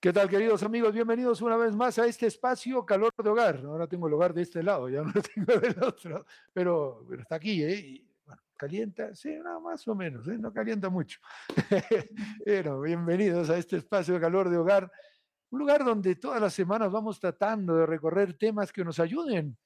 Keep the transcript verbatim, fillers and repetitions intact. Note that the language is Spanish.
¿Qué tal, queridos amigos? Bienvenidos una vez más a este espacio Calor de Hogar. Ahora tengo el hogar de este lado, ya no lo tengo del otro, pero, pero está aquí, ¿eh? Y, bueno, calienta, sí, no, más o menos, ¿eh? No calienta mucho. Pero bienvenidos a este espacio de Calor de Hogar, un lugar donde todas las semanas vamos tratando de recorrer temas que nos ayuden